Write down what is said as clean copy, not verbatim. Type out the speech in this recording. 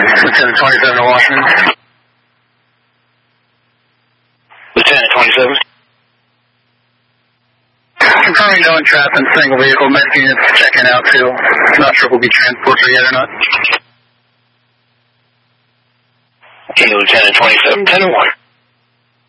Lieutenant 27 to Washington. Lieutenant 27. Confirming no entrapment, single vehicle, medic units checking out too. Not sure if we'll be transported yet or not. Okay, Lieutenant 27, 10 to 1.